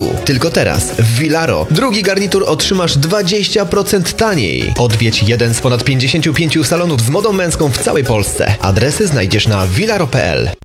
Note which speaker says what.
Speaker 1: Tylko teraz w Vilaro drugi garnitur otrzymasz 20% taniej. Odwiedź jeden z ponad 55 salonów z modą męską w całej Polsce. Adresy znajdziesz na vilaro.pl.